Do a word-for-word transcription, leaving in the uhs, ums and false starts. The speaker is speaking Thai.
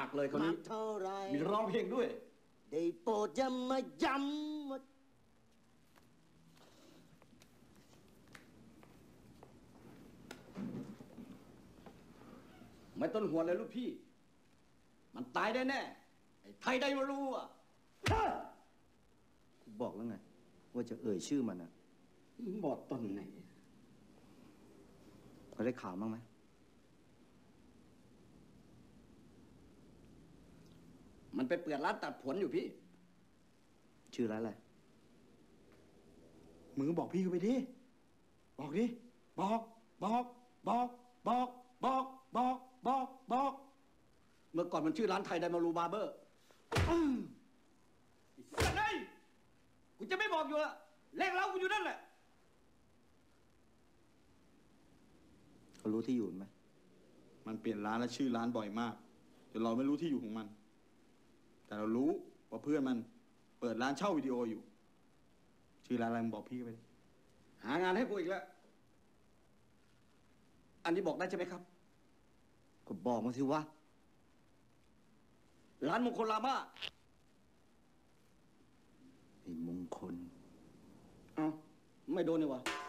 ากเลยคนนี้เท่าไรมีร้องเพลงด้วยได้โปรดอย่ามาย้ำว่าไม่ต้นหัวเลยลูกพี่มันตายได้แน่ไอ้ไทยได้มารู้อ่ะบอกแล้วไงว่าจะเอ่ยชื่อมันอ่ะบอกตอนไหนเขาได้ข่าวบ้างไหมมันไปเปิดร้านตัดผลอยู่พี่ชื่อร้านอะไรมึงก็บอกพี่เขาไปดิบอกดิบอกบอกบอกบอกบอกบอกบอกบอกเมื่อก่อนมันชื่อร้านไทยไดมารูบาร์เบอร์ไอ้สัตว์ไอ้กูจะไม่บอกอยู่ละเลขเล้ากูอยู่นั่นแหละเขารู้ที่อยู่ไหมมันเปลี่ยนร้านและชื่อร้านบ่อยมากจนเราไม่รู้ที่อยู่ของมันแต่เรารู้ว่าเพื่อนมันเปิดร้านเช่าวิดีโออยู่ชื่อร้านอะไรมึงบอกพี่ไปหางานให้กูอีกแล้วอันนี้บอกได้ใช่ไหมครับก็บอกมาสิวะร้านมงคลลาม่าไอ้มงคลเอ้าไม่โดนนี่วะ